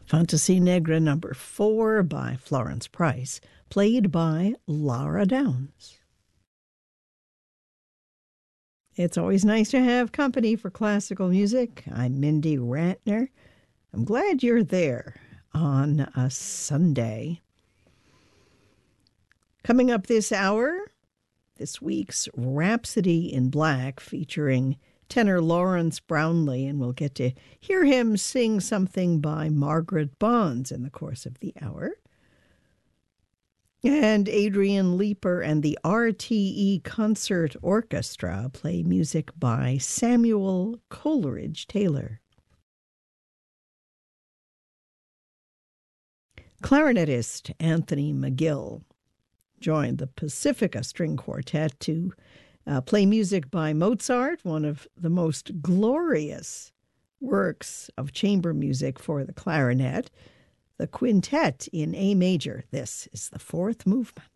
Fantasy Negra number 4 by Florence Price, played by Laura Downs. It's always nice to have company for classical music. I'm Mindy Rantner. I'm glad you're there on a Sunday. Coming up this hour, this week's Rhapsody in Black featuring tenor Lawrence Brownlee, and we'll get to hear him sing something by Margaret Bonds in the course of the hour. And Adrian Leeper and the RTE Concert Orchestra play music by Samuel Coleridge Taylor. Clarinetist Anthony McGill joined the Pacifica String Quartet to play music by Mozart, one of the most glorious works of chamber music for the clarinet, the quintet in A major. This is the fourth movement.